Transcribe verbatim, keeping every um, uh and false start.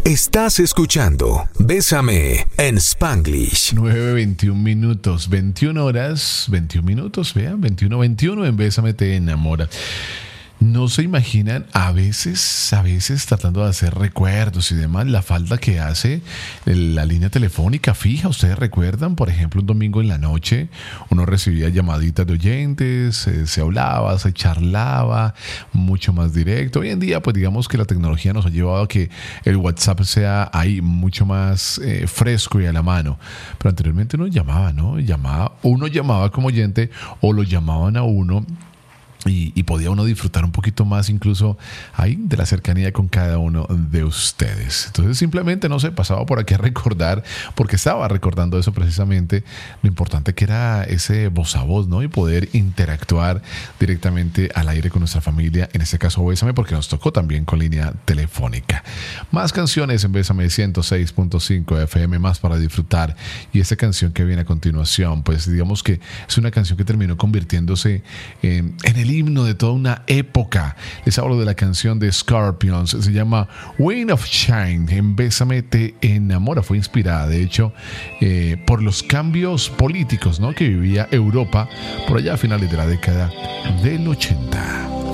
Estás escuchando Bésame en Spanglish. nueve veintiún minutos, veintiuna horas, veintiún minutos, vean, veintiuno veintiuno en Bésame te enamora. No se imaginan, a veces, a veces tratando de hacer recuerdos y demás, la falta que hace la línea telefónica fija. Ustedes recuerdan, por ejemplo, un domingo en la noche, uno recibía llamaditas de oyentes, eh, se hablaba, se charlaba, mucho más directo. Hoy en día, pues digamos que la tecnología nos ha llevado a que el WhatsApp sea ahí mucho más eh, fresco y a la mano. Pero anteriormente uno llamaba, ¿no? Llamaba, uno llamaba como oyente o lo llamaban a uno. Y, y podía uno disfrutar un poquito más incluso ahí de la cercanía con cada uno de ustedes. Entonces simplemente, no sé, pasaba por aquí a recordar, porque estaba recordando eso precisamente, lo importante que era ese voz a voz, ¿no? Y poder interactuar directamente al aire con nuestra familia, en este caso Bésame, porque nos tocó también con línea telefónica. Más canciones en Bésame ciento seis punto cinco F M, más para disfrutar. Y esta canción que viene a continuación, pues digamos que es una canción que terminó convirtiéndose en, en el himno de toda una época. Les hablo de la canción de Scorpions, se llama Wind of Change. En Bésame te enamora, fue inspirada de hecho eh, por los cambios políticos, ¿no?, que vivía Europa por allá a finales de la década del ochenta.